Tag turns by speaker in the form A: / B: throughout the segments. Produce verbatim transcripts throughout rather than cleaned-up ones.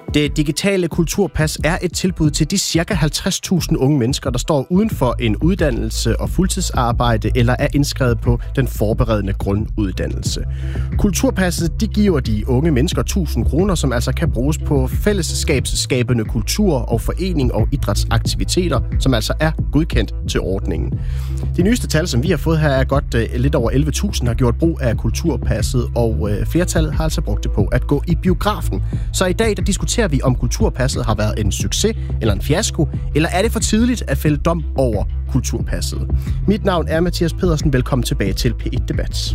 A: Det digitale kulturpas er et tilbud til de ca. halvtreds tusind unge mennesker, der står uden for en uddannelse og fuldtidsarbejde eller er indskrevet på den forberedende grunduddannelse. Kulturpasset de giver de unge mennesker tusind kroner, som altså kan bruges på fællesskabsskabende kultur og forening og idrætsaktiviteter, som altså er godkendt til ordningen. De nyeste tal, som vi har fået her, er godt uh, lidt over elleve tusind har gjort brug af kulturpasset, og uh, flertallet har altså brugt det på at gå i biografen. Så i dag der diskuterer vi, om kulturpasset har været en succes eller en fiasko, eller er det for tidligt at fælde dom over kulturpasset? Mit navn er Mathias Pedersen. Velkommen tilbage til P et Debat.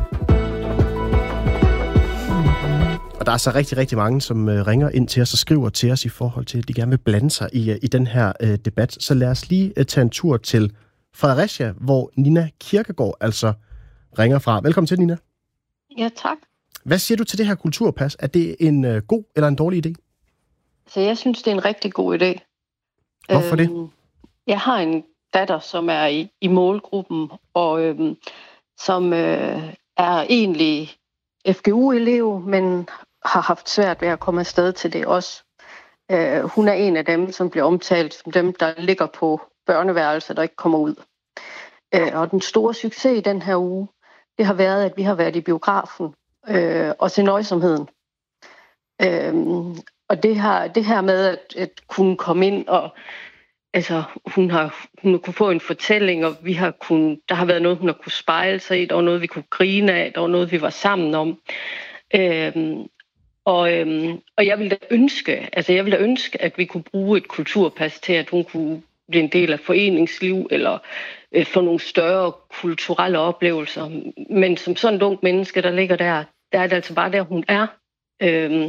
A: Og der er så rigtig, rigtig mange, som ringer ind til os og skriver til os i forhold til, at de gerne vil blande sig i, i den her uh, debat. Så lad os lige uh, tage en tur til Fredericia, hvor Nina Kirkegaard altså ringer fra. Velkommen til, Nina.
B: Ja, tak.
A: Hvad siger du til det her kulturpas? Er det en uh, god eller en dårlig idé?
B: Så jeg synes, det er en rigtig god idé.
A: Hvorfor det?
B: Øhm, jeg har en datter, som er i, i målgruppen, og øhm, som øh, er egentlig F G U-elev, men har haft svært ved at komme afsted til det også. Øh, hun er en af dem, som bliver omtalt som dem, der ligger på børneværelser, der ikke kommer ud. Øh, og den store succes i den her uge, det har været, at vi har været i biografen øh, og til nøjsomheden. Øh, og det her, det her med at, at kunne komme ind og altså hun har hun kunne få en fortælling, og vi har kun der har været noget hun har kunne spejle sig i, der var noget vi kunne grine af, der var noget vi var sammen om. Øhm, og øhm, og jeg ville da ønske, altså jeg ville da ønske, at vi kunne bruge et kulturpas til, at hun kunne blive en del af foreningsliv eller øh, få nogle større kulturelle oplevelser. Men som sådan et ungt menneske, der ligger der, der er det altså bare der hun er. Øhm,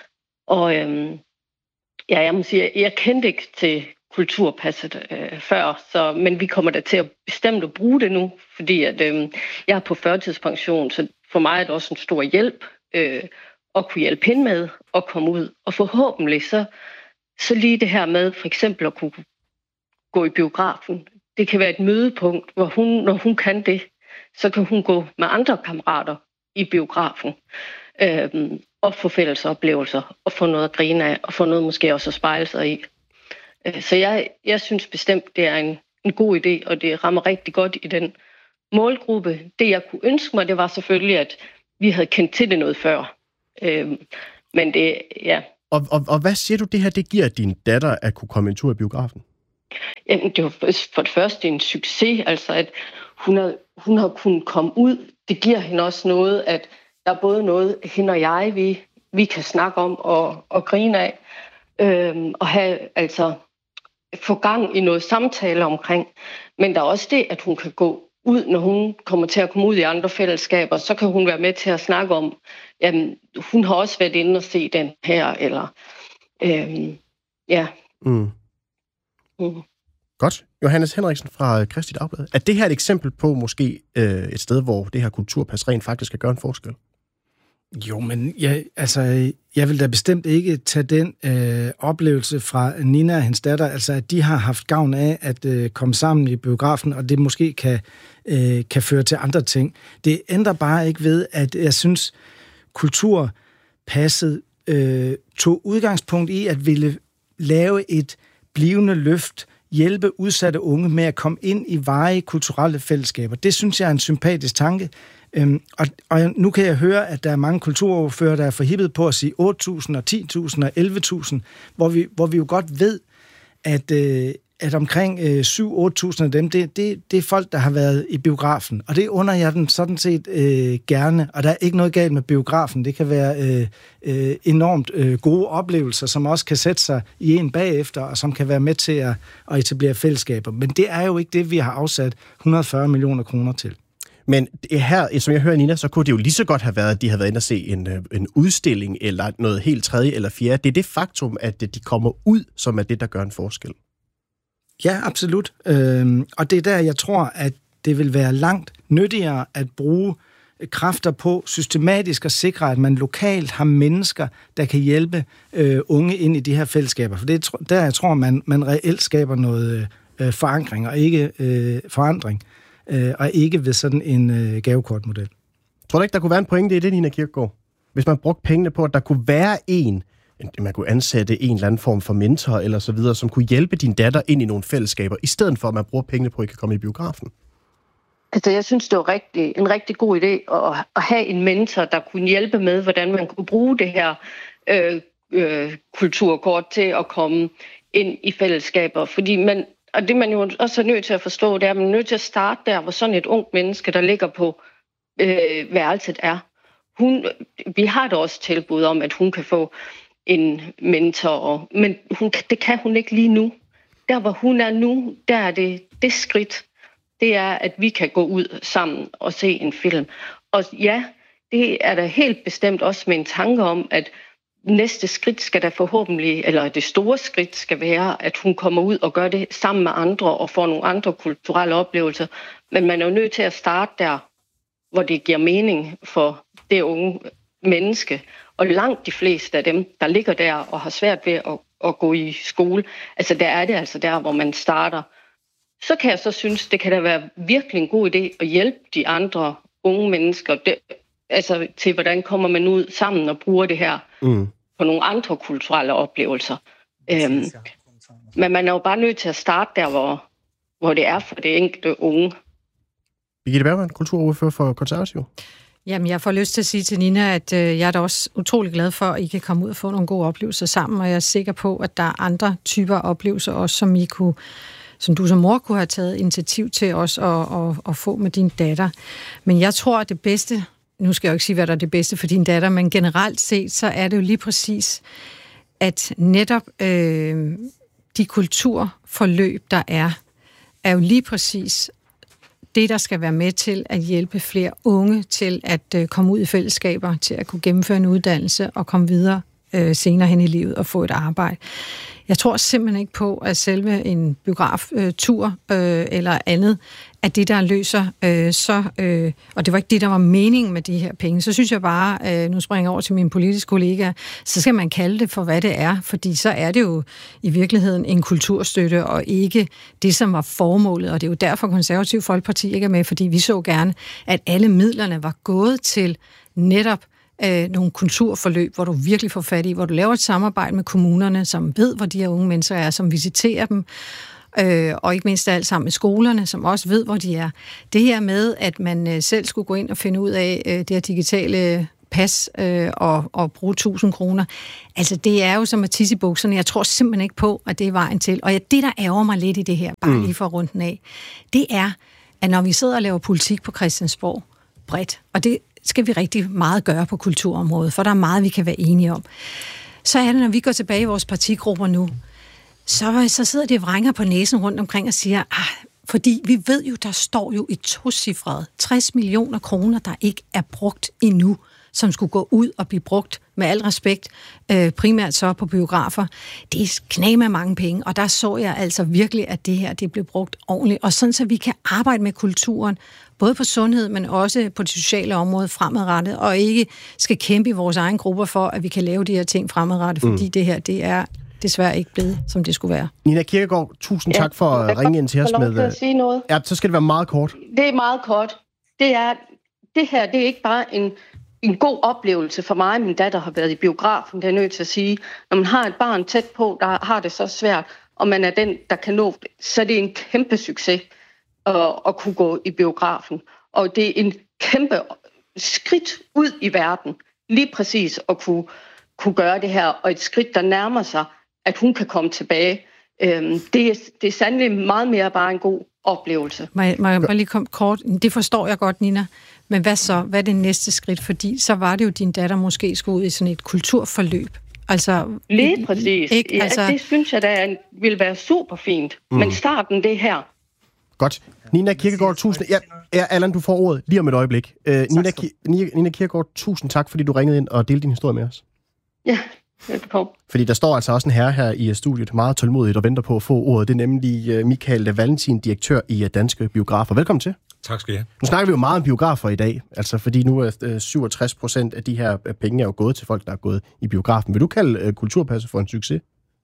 B: og øhm, ja, jeg må sige, jeg kendte ikke til kulturpasset øh, før, så, men vi kommer da til at bestemt at bruge det nu, fordi at, øh, jeg er på førtidspension, så for mig er det også en stor hjælp øh, at kunne hjælpe hende med at komme ud. Og forhåbentlig så, så lige det her med for eksempel at kunne gå i biografen, det kan være et mødepunkt, hvor hun, når hun kan det, så kan hun gå med andre kammerater i biografen øh, og få fælles oplevelser og få noget at grine af og få noget måske også at spejle sig i. Så jeg, jeg synes bestemt, det er en, en god idé, og det rammer rigtig godt i den målgruppe. Det, jeg kunne ønske mig, det var selvfølgelig, at vi havde kendt til det noget før. Øhm, men det, ja.
A: Og, og, og hvad siger du, det her, det giver din datter at kunne komme en tur i biografen?
B: Jamen, det var for det første en succes, altså at hun har, hun har kunnet komme ud. Det giver hende også noget, at der er både noget, hende og jeg, vi, vi kan snakke om og, og grine af, øhm, og have, altså få gang i noget samtale omkring. Men der er også det, at hun kan gå ud, når hun kommer til at komme ud i andre fællesskaber, så kan hun være med til at snakke om, jamen, hun har også været inde og se den her, eller øhm, ja.
A: Mm.
B: Mm.
A: Godt. Johannes Henriksen fra Kristi Dagblad. Er det her et eksempel på måske øh, et sted, hvor det her kulturpas rent faktisk kan gøre en forskel?
C: Jo, men jeg, altså, jeg vil da bestemt ikke tage den øh, oplevelse fra Nina og hendes datter, altså at de har haft gavn af at øh, komme sammen i biografen, og det måske kan, øh, kan føre til andre ting. Det ændrer bare ikke ved, at jeg synes, kulturpasset øh, tog udgangspunkt i at ville lave et blivende løft, hjælpe udsatte unge med at komme ind i varige kulturelle fællesskaber. Det synes jeg er en sympatisk tanke. Øhm, og, og nu kan jeg høre, at der er mange kulturordfører, der er forhippet på at sige otte tusind og ti tusind og elleve tusind, hvor vi, hvor vi jo godt ved, at, øh, at omkring øh, syv til otte tusind af dem, det, det, det er folk, der har været i biografen. Og det under jeg dem sådan set øh, gerne. Og der er ikke noget galt med biografen. Det kan være øh, øh, enormt øh, gode oplevelser, som også kan sætte sig i en bagefter, og som kan være med til at, at etablere fællesskaber. Men det er jo ikke det, vi har afsat et hundrede og fyrre millioner kroner til.
A: Men her, som jeg hører Nina, så kunne det jo lige så godt have været, at de havde været inde og se en, en udstilling, eller noget helt tredje eller fjerde. Det er det faktum, at de kommer ud, som er det, der gør en forskel.
C: Ja, absolut. Øhm, og det er der, jeg tror, at det vil være langt nyttigere at bruge kræfter på systematisk at sikre, at man lokalt har mennesker, der kan hjælpe øh, unge ind i de her fællesskaber. For det er der, jeg tror, man, man reelt skaber noget øh, forankring og ikke øh, forandring. Og ikke ved sådan en øh, gavekortmodel.
A: Tror du ikke, der kunne være en pointe i det, Nina Kirkegaard? Hvis man brugte pengene på, at der kunne være en, man kunne ansætte en eller anden form for mentor eller så videre, som kunne hjælpe din datter ind i nogle fællesskaber, i stedet for at man bruger pengene på, at I kan komme i biografen?
B: Altså, jeg synes, det var rigtig, en rigtig god idé at, at have en mentor, der kunne hjælpe med, hvordan man kunne bruge det her øh, øh, kulturkort til at komme ind i fællesskaber. Fordi man, og det man jo også er nødt til at forstå, det er, at man er nødt til at starte der, hvor sådan et ungt menneske, der ligger på øh, værelset er. Hun, vi har da også tilbud om, at hun kan få en mentor, men hun, det kan hun ikke lige nu. Der, hvor hun er nu, der er det, det skridt, det er, at vi kan gå ud sammen og se en film. Og ja, det er da helt bestemt også med en tanke om, at næste skridt skal der forhåbentlig, eller det store skridt skal være, at hun kommer ud og gør det sammen med andre og får nogle andre kulturelle oplevelser. Men man er jo nødt til at starte der, hvor det giver mening for det unge menneske. Og langt de fleste af dem, der ligger der og har svært ved at, at gå i skole, altså der er det altså der, hvor man starter. Så kan jeg så synes, det kan da være virkelig en god idé at hjælpe de andre unge mennesker det, altså til, hvordan kommer man ud sammen og bruger det her mm. på nogle andre kulturelle oplevelser. Øhm, men man er jo bare nødt til at starte der, hvor, hvor det er for det enkelte unge.
A: Birgitte Bergman, kulturordfører for Konservative.
D: Jamen, jeg får lyst til at sige til Nina, at øh, jeg er da også utrolig glad for, at I kan komme ud og få nogle gode oplevelser sammen, og jeg er sikker på, at der er andre typer oplevelser også, som I kunne, som du som mor kunne have taget initiativ til også at, at, at få med din datter. Men jeg tror, at det bedste, nu skal jeg jo ikke sige, hvad der er det bedste for din datter, men generelt set, så er det jo lige præcis, at netop øh, de kulturforløb, der er, er jo lige præcis det, der skal være med til at hjælpe flere unge til at øh, komme ud i fællesskaber, til at kunne gennemføre en uddannelse og komme videre øh, senere hen i livet og få et arbejde. Jeg tror simpelthen ikke på, at selve en biograftur øh, eller andet, at det, der løser øh, så, øh, og det var ikke det, der var meningen med de her penge, så synes jeg bare, øh, nu springer jeg over til mine politiske kollegaer, så skal man kalde det for, hvad det er, fordi så er det jo i virkeligheden en kulturstøtte, og ikke det, som var formålet, og det er jo derfor Konservativ Folkeparti ikke er med, fordi vi så gerne, at alle midlerne var gået til netop Øh, nogle kulturforløb, hvor du virkelig får fat i, hvor du laver et samarbejde med kommunerne, som ved, hvor de her unge mennesker er, som visiterer dem, øh, og ikke mindst alt sammen med skolerne, som også ved, hvor de er. Det her med, at man øh, selv skulle gå ind og finde ud af øh, det her digitale pas øh, og, og bruge tusind kroner, altså det er jo som at tisse i bukserne. Jeg tror simpelthen ikke på, at det er vejen til. Og ja, det, der ærger mig lidt i det her, bare mm. lige for runden af, det er, at når vi sidder og laver politik på Christiansborg bredt, og det skal vi rigtig meget gøre på kulturområdet, for der er meget, vi kan være enige om. Så er det, når vi går tilbage i vores partigrupper nu, så, så sidder de vrænger på næsen rundt omkring og siger, ah, fordi vi ved jo, der står jo et tocifret tres millioner kroner, der ikke er brugt endnu, som skulle gå ud og blive brugt, med al respekt, øh, primært så på biografer. Det er knæ med mange penge, og der så jeg altså virkelig, at det her det blev brugt ordentligt, og sådan så vi kan arbejde med kulturen, både på sundhed, men også på det sociale område fremadrettet, og ikke skal kæmpe i vores egen grupper for, at vi kan lave de her ting fremadrettet, fordi mm. det her, det er desværre ikke blevet, som det skulle være.
A: Nina Kirkegaard, tusind ja, tak for at ringe ind til os med...
B: At sige noget.
A: Ja, så skal det være meget kort.
B: Det er meget kort. Det er, det her, det er ikke bare en, en god oplevelse for mig. Min datter har været i biografen, det er nødt til at sige. Når man har et barn tæt på, der har det så svært, og man er den, der kan nå det, så er det en kæmpe succes at, at kunne gå i biografen. Og det er en kæmpe skridt ud i verden, lige præcis at kunne, kunne gøre det her, og et skridt, der nærmer sig, at hun kan komme tilbage. Øhm, det, er, det er sandelig meget mere bare en god oplevelse.
D: Må jeg, må jeg bare lige komme kort? Det forstår jeg godt, Nina. Men hvad så? Hvad er det næste skridt? Fordi så var det jo, din datter måske skulle ud i sådan et kulturforløb. Altså,
B: lige præcis. Ikke? Ja, altså... det synes jeg da vil være super fint. Mm. Men starten det her.
A: Godt. Nina Kirkegaard, tusind... Ja, ja, Allan, du får ordet lige om et øjeblik. Uh, Nina, Nina, Nina Kirkegaard, tusind tak, fordi du ringede ind og delte din historie med os.
B: Ja, velkommen.
A: Fordi der står altså også en herre her i studiet, meget tålmodigt og venter på at få ordet. Det er nemlig Michael Valentin, direktør i Danske Biografer. Velkommen til.
E: Tak skal I have.
A: Nu snakker vi jo meget om biografer i dag, altså fordi nu er syvogtres procent af de her penge er jo gået til folk, der er gået i biografen. Vil du kalde kulturpasset for en succes?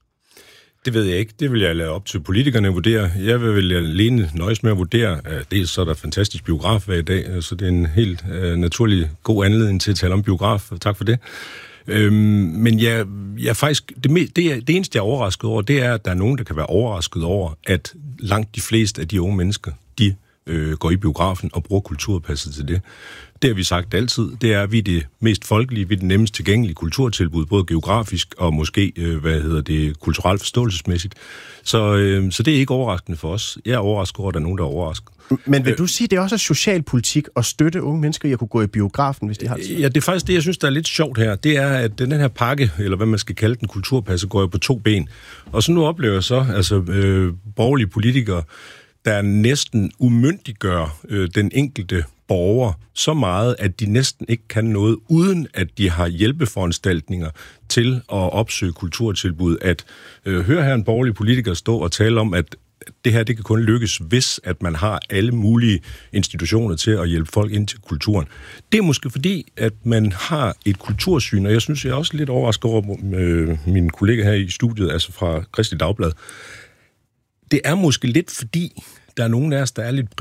E: Det ved jeg ikke. Det vil jeg lade op til politikerne at vurdere. Jeg vil alene nøjes med at vurdere. Dels så er der fantastisk biograf hver i dag, så det er en helt uh, naturlig god anledning til at tale om biograf. Tak for det. Øhm, men jeg jeg faktisk, det, det, det eneste, jeg er overrasket over, det er, at der er nogen, der kan være overrasket over, at langt de fleste af de unge mennesker, de øh, går i biografen og bruger kulturpasset til det. Det har vi sagt altid. Det er, at vi er det mest folkelige, vi er det nemmest tilgængelige kulturtilbud, både geografisk og måske, øh, hvad hedder det, kulturelt forståelsesmæssigt. Så, øh, så det er ikke overraskende for os. Jeg er overrasket over, at der er nogen, der er overrasket.
A: Men vil du sige, det er også socialpolitik at støtte unge mennesker i at kunne gå i biografen, hvis de har det?
E: Ja, det er faktisk det, jeg synes, der er lidt sjovt her. Det er, at den her pakke, eller hvad man skal kalde den, kulturpasse, går jo på to ben. Og så nu oplever jeg så, altså øh, borgerlige politikere, der næsten umyndiggør øh, den enkelte borger så meget, at de næsten ikke kan noget, uden at de har hjælpeforanstaltninger til at opsøge kulturtilbud. At øh, høre her en borgerlig politiker stå og tale om, at det her det kan kun lykkes, hvis at man har alle mulige institutioner til at hjælpe folk ind til kulturen. Det er måske fordi, at man har et kultursyn, og jeg synes, jeg er også lidt overrasket over øh, mine kollegaer her i studiet, altså fra Kristeligt Dagblad. Det er måske lidt fordi, der er nogen af os, der er lidt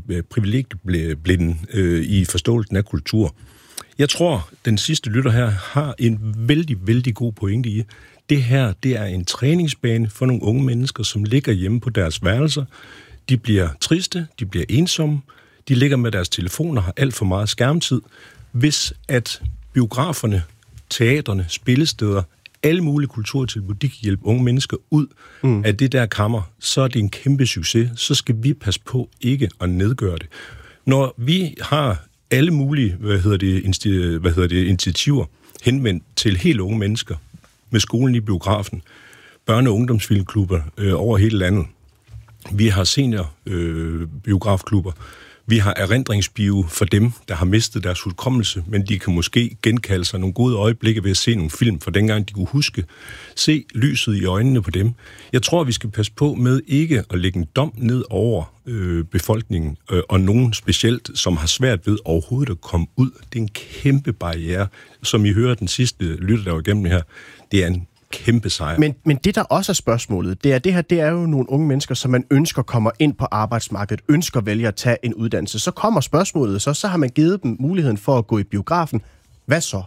E: privilegieblinde øh, i forståelsen af kultur. Jeg tror, den sidste lytter her har en vældig, vældig god pointe i. Det her, det er en træningsbane for nogle unge mennesker, som ligger hjemme på deres værelser. De bliver triste, de bliver ensomme, de ligger med deres telefoner og har alt for meget skærmtid. Hvis at biograferne, teatrene, spillesteder, alle mulige kulturtilbud, de kan hjælpe unge mennesker ud mm. af det der kammer, så er det en kæmpe succes. Så skal vi passe på ikke at nedgøre det. Når vi har alle mulige hvad hedder det, insti- hvad hedder det, initiativer henvendt til helt unge mennesker, med skolen i biografen, børne- og ungdomsfilmklubber øh, over hele landet. Vi har senior øh, biografklubber. Vi har erindringsbio for dem, der har mistet deres hukommelse, men de kan måske genkalde sig nogle gode øjeblikke ved at se nogle film, for dengang de kunne huske. Se lyset i øjnene på dem. Jeg tror, vi skal passe på med ikke at lægge en dom ned over øh, befolkningen, øh, og nogen specielt, som har svært ved overhovedet at komme ud. Det er en kæmpe barriere, som I hører den sidste lytter, der var igennem her. Det er en kæmpe sejr.
A: Men, men det, der også er spørgsmålet, det er, det her, det er jo nogle unge mennesker, som man ønsker kommer ind på arbejdsmarkedet, ønsker vælge at tage en uddannelse. Så kommer spørgsmålet, så, så har man givet dem muligheden for at gå i biografen. Hvad så?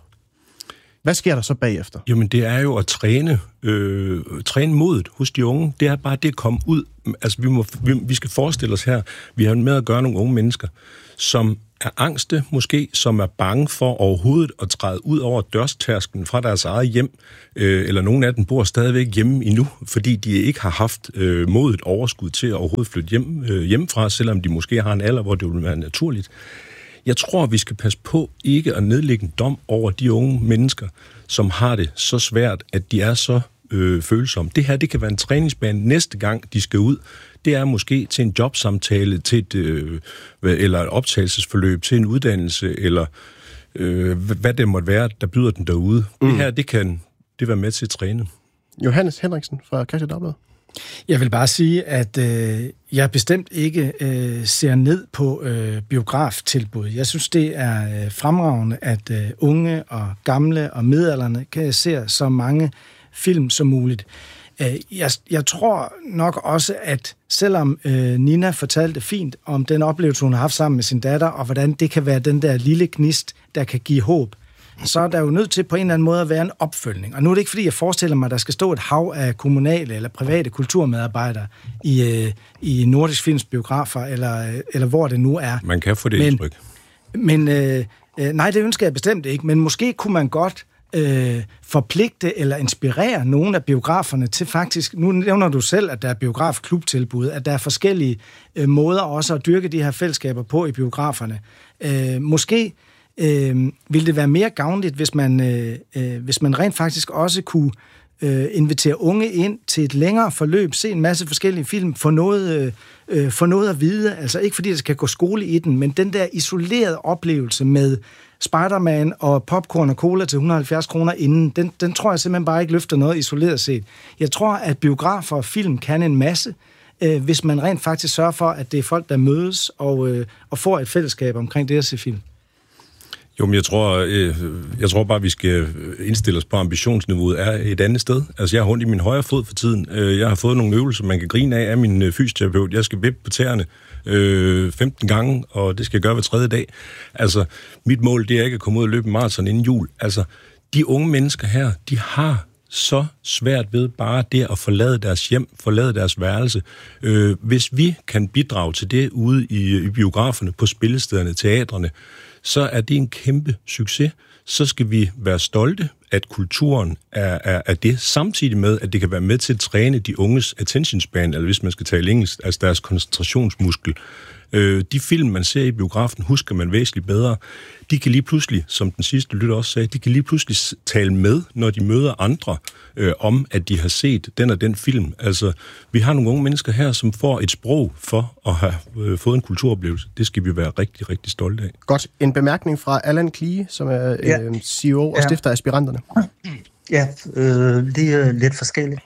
A: Hvad sker der så bagefter?
E: Jamen, det er jo at træne, øh, træne modet hos de unge. Det er bare det at komme ud. Altså, vi, må, vi, vi skal forestille os her, vi har med at gøre nogle unge mennesker, som er angste måske, som er bange for overhovedet at træde ud over dørstærsklen fra deres eget hjem, øh, eller nogle af dem bor stadigvæk hjemme endnu, fordi de ikke har haft øh, modet overskud til at overhovedet flytte hjem, øh, hjemmefra, selvom de måske har en alder, hvor det vil være naturligt. Jeg tror, vi skal passe på ikke at nedlægge en dom over de unge mennesker, som har det så svært, at de er så øh, følsomme. Det her, det kan være en træningsbane næste gang, de skal ud. Det er måske til en jobsamtale, til et, øh, eller et optagelsesforløb, til en uddannelse, eller øh, hvad det måtte være, der byder den derude. Mm. Det her, det kan det være med til at træne.
A: Johannes Henriksen fra Kristeligt Dagblad.
C: Jeg vil bare sige, at øh, jeg bestemt ikke øh, ser ned på øh, biograftilbud. Jeg synes, det er øh, fremragende, at øh, unge og gamle og midaldrende kan se så mange film som muligt. Jeg, jeg tror nok også, at selvom øh, Nina fortalte fint om den oplevelse, hun har haft sammen med sin datter, og hvordan det kan være den der lille gnist, der kan give håb, så er der jo nødt til på en eller anden måde at være en opfølgning. Og nu er det ikke, fordi jeg forestiller mig, at der skal stå et hav af kommunale eller private kulturmedarbejdere i, øh, i Nordisk Films biografer, eller, eller hvor det nu er.
E: Man kan få det indtryk.
C: Men, men øh, øh, nej, det ønsker jeg bestemt ikke, men måske kunne man godt Øh, forpligte eller inspirere nogle af biograferne til faktisk, nu nævner du selv, at der er biografklubtilbud, at der er forskellige øh, måder også at dyrke de her fællesskaber på i biograferne. Øh, måske øh, ville det være mere gavnligt, hvis man, øh, øh, hvis man rent faktisk også kunne øh, invitere unge ind til et længere forløb, se en masse forskellige film, få noget, øh, få noget at vide, altså ikke fordi der skal gå skole i den, men den der isolerede oplevelse med Spider-Man og popcorn og cola til et hundrede og halvfjerds kroner inden, den, den tror jeg simpelthen bare ikke løfter noget isoleret set. Jeg tror, at biografer og film kan en masse, øh, hvis man rent faktisk sørger for, at det er folk, der mødes og, øh, og får et fællesskab omkring det at se film.
E: Jo, men jeg tror, øh, jeg tror bare, at vi skal indstille os på, ambitionsniveauet er et andet sted. Altså, jeg har ondt i min højre fod for tiden. Jeg har fået nogle øvelser, man kan grine af af min fysioterapeut. Jeg skal vippe på tæerne øh, femten gange, og det skal jeg gøre hver tredje dag. Altså, mit mål, det er ikke at komme ud og løbe en maraton inden jul. Altså, de unge mennesker her, de har så svært ved bare det at forlade deres hjem, forlade deres værelse. Øh, hvis vi kan bidrage til det ude i, i biograferne, på spillestederne, teatrene, så er det en kæmpe succes. Så skal vi være stolte, at kulturen er, er, er det, samtidig med, at det kan være med til at træne de unges attention span, eller hvis man skal tale engelsk, altså deres koncentrationsmuskel. Øh, de film, man ser i biografen, husker man væsentligt bedre. De kan lige pludselig, som den sidste lytter også sagde, de kan lige pludselig tale med, når de møder andre, øh, om at de har set den og den film. Altså, vi har nogle unge mennesker her, som får et sprog for at have øh, fået en kulturoplevelse. Det skal vi være rigtig, rigtig stolte af.
A: Godt. En bemærkning fra Allan Klige, som er ja. øh, C E O og stifter af Aspiranterne.
F: Ja, øh, det er lidt forskelligt.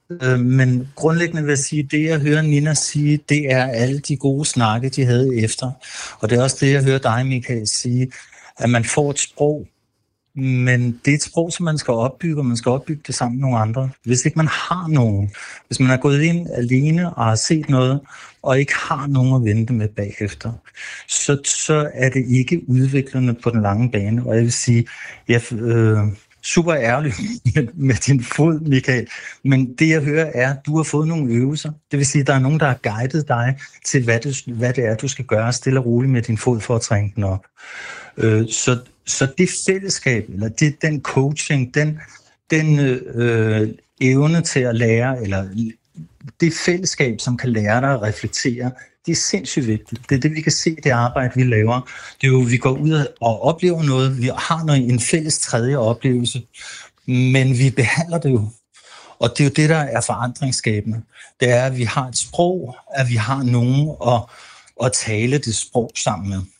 F: Men grundlæggende vil jeg sige, at det, jeg hører Nina sige, det er alle de gode snakke, de havde efter. Og det er også det, jeg hører dig, Michael, sige, at man får et sprog, men det er et sprog, som man skal opbygge, og man skal opbygge det sammen med nogle andre. Hvis ikke man har nogen, hvis man er gået ind alene og har set noget, og ikke har nogen at vente med bagefter, så, så er det ikke udviklende på den lange bane. Og jeg vil sige, jeg... Øh, super ærlig med, med din fod, Michael. Men det, jeg hører, er, at du har fået nogle øvelser. Det vil sige, at der er nogen, der har guidet dig til, hvad det, hvad det er, du skal gøre stille og roligt med din fod for at træne den op. Øh, så, så det fællesskab, eller det, den coaching, den, den øh, evne til at lære, eller det fællesskab, som kan lære dig at reflektere, det er sindssygt vigtigt. Det er det, vi kan se, det arbejde, vi laver. Det er jo, vi går ud og oplever noget. Vi har noget, en fælles tredje oplevelse, men vi behandler det jo. Og det er jo det, der er forandringsskabende. Det er, at vi har et sprog, at vi har nogen at, at tale det sprog sammen med.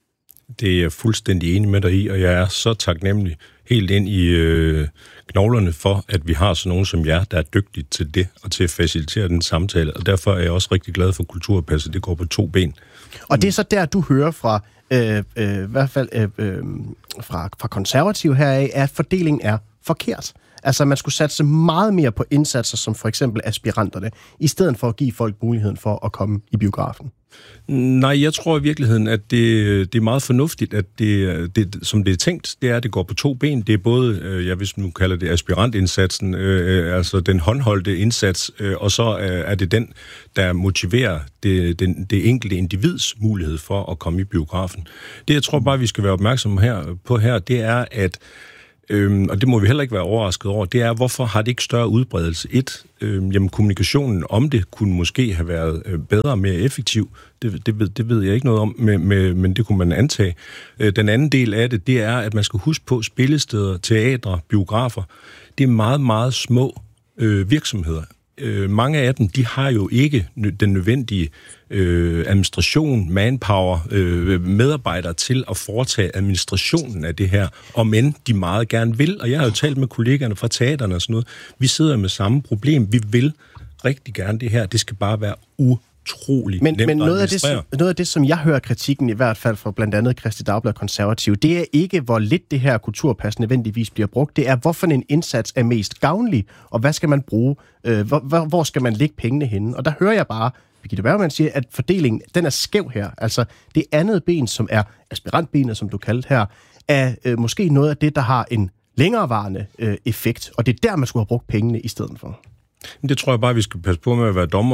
E: Det er jeg fuldstændig enig med dig i, og jeg er så taknemmelig helt ind i øh, knoglerne for, at vi har sådan nogen som jer, der er dygtige til det, og til at facilitere den samtale. Og derfor er jeg også rigtig glad for Kulturpasset. Det går på to ben.
A: Og det er så der, du hører fra, øh, øh, i hvert fald øh, øh, fra, fra konservative heraf, at fordelingen er forkert. Altså, man skulle satse meget mere på indsatser, som for eksempel aspiranterne, i stedet for at give folk muligheden for at komme i biografen.
E: Nej, jeg tror i virkeligheden, at det, det er meget fornuftigt, at det, det, som det er tænkt, det er, at det går på to ben. Det er både, øh, jeg hvis nu kalder det aspirantindsatsen, øh, altså den håndholdte indsats, øh, og så øh, er det den, der motiverer det, den, det enkelte individs mulighed for at komme i biografen. Det, jeg tror bare, vi skal være opmærksomme her, på her, det er, at Øhm, og det må vi heller ikke være overrasket over, det er, hvorfor har det ikke større udbredelse? Et, øhm, jamen kommunikationen om det kunne måske have været øh, bedre og mere effektiv. Det, det, ved, det ved jeg ikke noget om, med, med, men det kunne man antage. Øh, den anden del af det, det er, at man skal huske på spillesteder, teatre, biografer. Det er meget, meget små øh, virksomheder. Øh, mange af dem, de har jo ikke den nødvendige øh, administration, manpower, øh, medarbejdere til at foretage administrationen af det her, og men de meget gerne vil. Og jeg har jo talt med kollegaerne fra teaterne og sådan noget. Vi sidder med samme problem. Vi vil rigtig gerne det her. Det skal bare være utroligt
A: men,
E: nemt
A: men noget
E: at administrere.
A: af, det, noget af det, som jeg hører kritikken, i hvert fald fra blandt andet Kristeligt Dagblad Konservativ, det er ikke, hvor lidt det her kulturpas nødvendigvis bliver brugt. Det er, hvorfor en indsats er mest gavnlig, og hvad skal man bruge? Øh, hvor, hvor, hvor skal man lægge pengene henne? Og der hører jeg bare, Birgitte Bergman siger, at fordelingen, den er skæv her. Altså, det andet ben, som er aspirantbenet, som du kaldte her, er øh, måske noget af det, der har en længerevarende øh, effekt, og det er der, man skulle have brugt pengene i stedet for.
E: Det tror jeg bare, vi skal passe på med at være dommer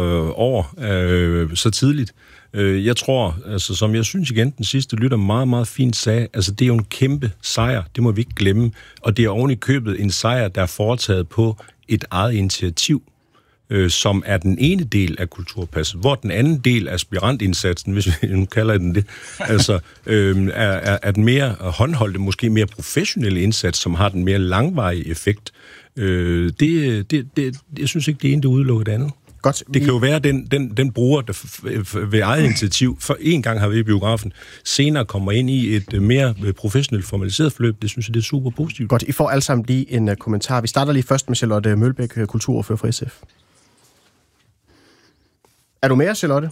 E: over øh, så tidligt. Jeg tror, altså som jeg synes igen, den sidste lytter meget, meget fint sagde, altså det er jo en kæmpe sejr, det må vi ikke glemme, og det er oven i købet en sejr, der er foretaget på et eget initiativ, øh, som er den ene del af kulturpasset, hvor den anden del af aspirantindsatsen, hvis vi nu kalder den det, altså øh, er, er den mere håndholdte, måske mere professionelle indsats, som har den mere langvarige effekt. Øh, det, det, det, jeg synes ikke, det ene, det udelukker det andet.
A: Godt.
E: Det kan jo være, den, den, den bruger, der ved eget initiativ, for en gang har vi i biografen, senere kommer ind i et mere professionelt formaliseret forløb. Det synes jeg, det er super positivt.
A: Godt, I får alle sammen lige en uh, kommentar. Vi starter lige først med Charlotte Mølbæk, kulturordfører for S F. Er du med, Charlotte?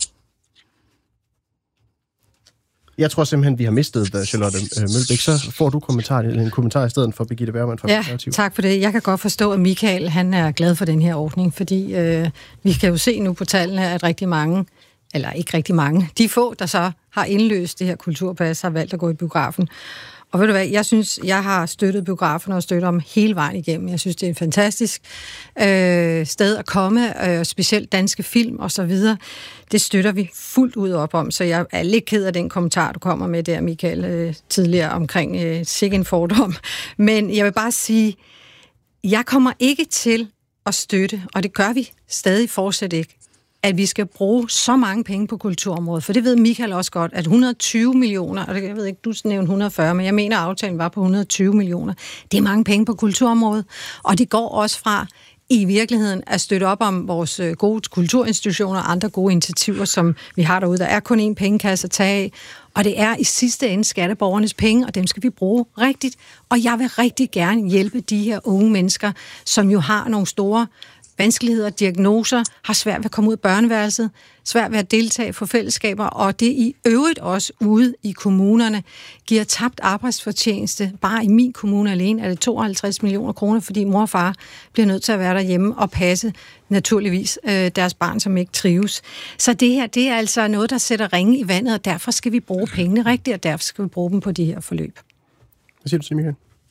A: Jeg tror simpelthen, vi har mistet uh, Charlotte uh, Mølbæk. Så får du kommentar, en kommentar i stedet for Birgitte Bergman fra Konservativ.
D: Ja, tak for det. Jeg kan godt forstå, at Michael han er glad for den her ordning, fordi øh, vi kan jo se nu på tallene, at rigtig mange, eller ikke rigtig mange, de få, der så har indløst det her kulturpas, har valgt at gå i biografen. Og ved du hvad, jeg synes, jeg har støttet biografen og støttet dem hele vejen igennem. Jeg synes, det er en fantastisk øh, sted at komme, øh, specielt danske film og så videre. Det støtter vi fuldt ud op om, så jeg er lidt ked af den kommentar, du kommer med der, Michael, øh, tidligere omkring øh, sikke en fordom. Men jeg vil bare sige, jeg kommer ikke til at støtte, og det gør vi stadig fortsat ikke, at vi skal bruge så mange penge på kulturområdet. For det ved Michael også godt, at et hundrede og tyve millioner, og jeg ved ikke, du nævnte et hundrede og fyrre, men jeg mener, at aftalen var på et hundrede og tyve millioner. Det er mange penge på kulturområdet, og det går også fra i virkeligheden at støtte op om vores gode kulturinstitutioner og andre gode initiativer, som vi har derude. Der er kun én pengekasse at tage af, og det er i sidste ende skatteborgernes penge, og dem skal vi bruge rigtigt. Og jeg vil rigtig gerne hjælpe de her unge mennesker, som jo har nogle store vanskeligheder, diagnoser, har svært ved at komme ud af børneværelset, svært ved at deltage for fællesskaber, og det i øvrigt også ude i kommunerne giver tabt arbejdsfortjeneste. Bare i min kommune alene er det tooghalvtreds millioner kroner, fordi mor og far bliver nødt til at være derhjemme og passe naturligvis øh, deres barn, som ikke trives. Så det her, det er altså noget, der sætter ringe i vandet, og derfor skal vi bruge pengene rigtigt, og derfor skal vi bruge dem på de her forløb.
A: Hvad siger du til, Michael?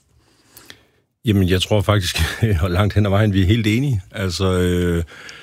E: Jamen, jeg tror faktisk, og langt hen ad vejen, vi er helt enige. Altså, øh,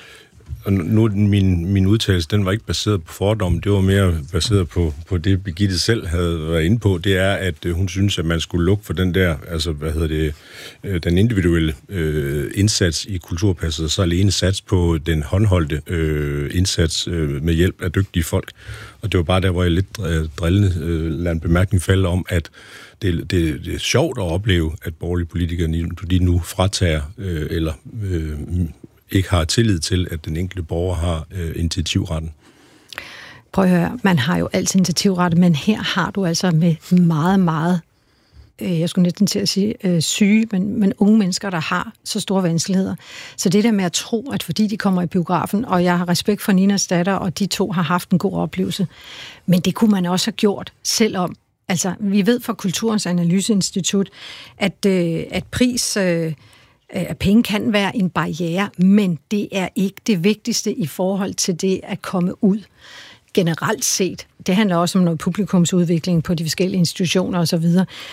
E: nu min, min udtalelse, den var ikke baseret på fordom, det var mere baseret på, på det, Birgitte selv havde været inde på. Det er, at øh, hun synes, at man skulle lukke for den der, altså, hvad hedder det, øh, den individuelle øh, indsats i kulturpasset, og så alene sats på den håndholdte øh, indsats øh, med hjælp af dygtige folk. Og det var bare der, hvor jeg lidt øh, drillende øh, lader en bemærkning falde om, at Det, det, det er sjovt at opleve, at borgerlige politikere de nu fratager øh, eller øh, ikke har tillid til, at den enkelte borger har øh, initiativretten.
D: Prøv at høre, man har jo altid initiativretten, men her har du altså med meget, meget, øh, jeg skulle næsten til at sige øh, syge, men, men unge mennesker, der har så store vanskeligheder. Så det der med at tro, at fordi de kommer i biografen, og jeg har respekt for Ninas datter, og de to har haft en god oplevelse, men det kunne man også have gjort, selvom altså, vi ved fra Kulturens Analyseinstitut, at, øh, at pris øh, af penge kan være en barriere, men det er ikke det vigtigste i forhold til det at komme ud generelt set. Det handler også om noget publikumsudvikling på de forskellige institutioner osv.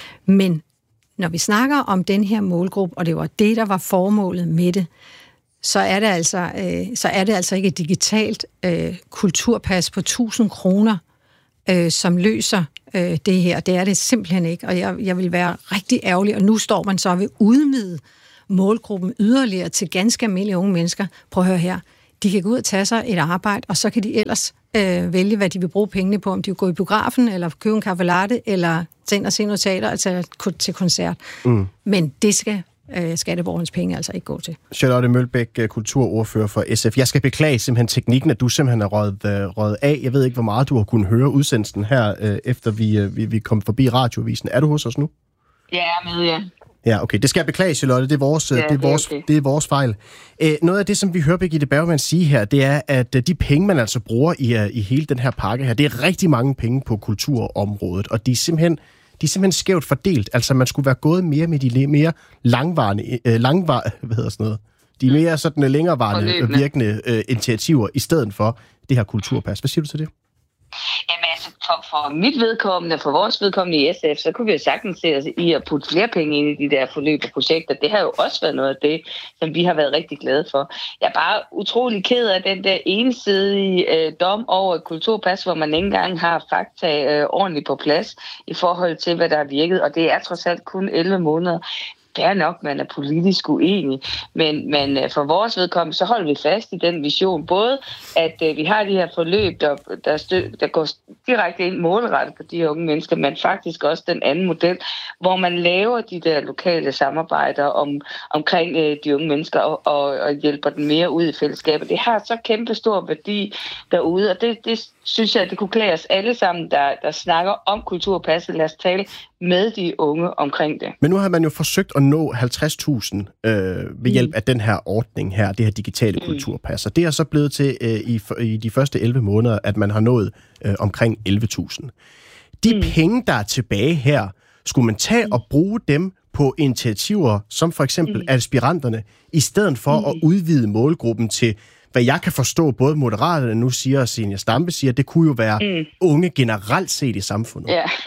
D: Men når vi snakker om den her målgruppe, og det var det, der var formålet med det, så er det altså, øh, så er det altså ikke et digitalt øh, kulturpas på tusind kroner, øh, som løser øh, det her. Det er det simpelthen ikke, og jeg, jeg vil være rigtig ærgerlig, og nu står man så ved udvide målgruppen yderligere til ganske almindelige unge mennesker. Prøv at høre her. De kan gå ud og tage sig et arbejde, og så kan de ellers øh, vælge, hvad de vil bruge pengene på, om de vil gå i biografen, eller købe en kaffe latte, eller tage ind og se noget teater, altså til koncert. Mm. Men det skal øh, skatteborgernes penge altså ikke gå til.
A: Charlotte Mølbæk, kulturordfører for S F. Jeg skal beklage simpelthen teknikken, at du simpelthen er røget, øh, røget af. Jeg ved ikke, hvor meget du har kunnet høre udsendelsen her, øh, efter vi, øh, vi, vi kom forbi radioavisen. Er du hos os nu?
G: Ja, jeg er med, ja.
A: Ja, okay. Det skal jeg beklage, Charlotte. Det er vores, ja, det er vores, det er okay. det er vores fejl. Æ, noget af det, som vi hører Birgitte Bergman sige her, det er, at de penge, man altså bruger i, i hele den her pakke her, det er rigtig mange penge på kulturområdet, og de er simpelthen, de er simpelthen skævt fordelt. Altså, man skulle være gået mere med de mere langvarende, øh, langvar, hvad hedder sådan noget, de mere sådan længerevarende virkende øh, initiativer, i stedet for det her kulturpas. Hvad siger du til det?
G: Jamen altså, for, for mit vedkommende, for vores vedkommende i S F, så kunne vi jo sagtens se os i at putte flere penge ind i de der forløb og projekter. Det har jo også været noget af det, som vi har været rigtig glade for. Jeg er bare utrolig ked af den der ensidige øh, dom over et kulturpas, hvor man ikke engang har fakta øh, ordentligt på plads i forhold til, hvad der er virket. Og det er trods alt kun elleve måneder. Det er nok, man er politisk uenig, men, men for vores vedkommende, så holder vi fast i den vision. Både, at uh, vi har de her forløb, der, der, stø, der går direkte ind målrettet på de her unge mennesker, men faktisk også den anden model, hvor man laver de der lokale samarbejder om, omkring uh, de unge mennesker og, og, og hjælper dem mere ud i fællesskabet. Det har så kæmpe stor værdi derude, og det, det synes jeg, det kunne klæde os alle sammen, der, der snakker om kulturpasset. Lad os tale med de unge omkring det. Men
A: nu har man jo forsøgt at nå halvtreds tusind øh, ved hjælp mm. af den her ordning her, det her digitale mm. kulturpas. Og det er så blevet til øh, i, i de første elleve måneder, at man har nået øh, omkring elleve tusind. De mm. penge, der er tilbage her, skulle man tage mm. og bruge dem på initiativer, som for eksempel mm. aspiranterne, i stedet for mm. at udvide målgruppen til, hvad jeg kan forstå, både Moderaterne nu siger, og Zenia Stampe siger, det kunne jo være mm. unge generelt set i samfundet.
G: Ja.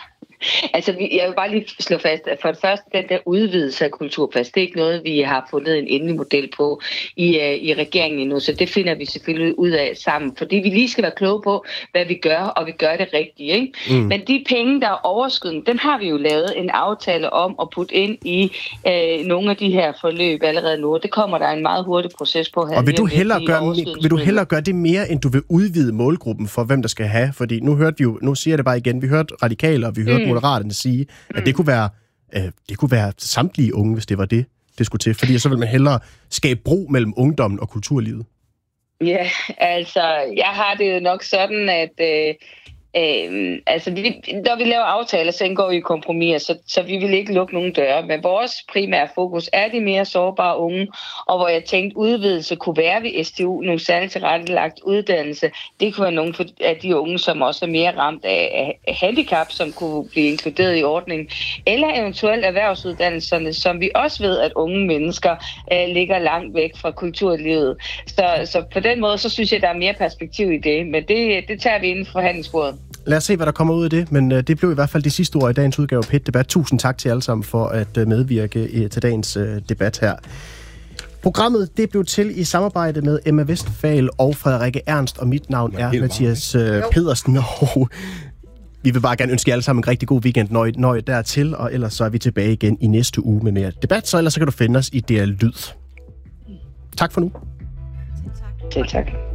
G: Altså, jeg vil bare lige slå fast, at for det første, den der udvidelse af kulturpas, det er ikke noget, vi har fundet en endelig model på i, uh, i regeringen endnu, så det finder vi selvfølgelig ud af sammen, fordi vi lige skal være kloge på, hvad vi gør, og vi gør det rigtigt, ikke? Mm. Men de penge, der er overskydende, den har vi jo lavet en aftale om at putte ind i uh, nogle af de her forløb allerede nu, det kommer der en meget hurtig proces på her.
A: Og vil du hellere gøre, vil du hellere gøre det mere, end du vil udvide målgruppen for, hvem der skal have? Fordi nu hørte vi jo, nu siger jeg det bare igen, vi hørte radikale, og vi hørte mm. Moderaterne sige, at mm. det kunne være øh, det kunne være samtlige unge, hvis det var det, det skulle til. Fordi så vil man hellere skabe bro mellem ungdommen og kulturlivet.
G: Ja, altså, jeg har det jo nok sådan, at øh, øh, altså, vi, når vi laver aftaler, så indgår vi i kompromiser, så, så vi vil ikke lukke nogen døre. Men vores primære fokus er de mere sårbare unge, og hvor jeg tænkte, udvidelse kunne være ved S T U, nogle særligt tilrettelagt uddannelse. Det kunne være nogle af de unge, som også er mere ramt af, af handicap, som kunne blive inkluderet i ordningen, eller eventuelt erhvervsuddannelserne, som vi også ved, at unge mennesker øh, ligger langt væk fra kulturlivet. Så, så på den måde, så synes jeg, der er mere perspektiv i det, men det, det tager vi inden for forhandlingsbordet.
A: Lad os se, hvad der kommer ud af det, men det blev i hvert fald de sidste ord i dagens udgave af P et Debat. Tusind tak til alle sammen for at medvirke til dagens debat her. Programmet det blev til i samarbejde med Emma Westphal og Frederikke Ernst, og mit navn er Mathias Pedersen. Og vi vil bare gerne ønske jer alle sammen en rigtig god weekend, når I, når I dertil, og ellers så er vi tilbage igen i næste uge med mere debat, så ellers så kan du finde os i D R Lyd. Tak for nu.
G: Tak. tak.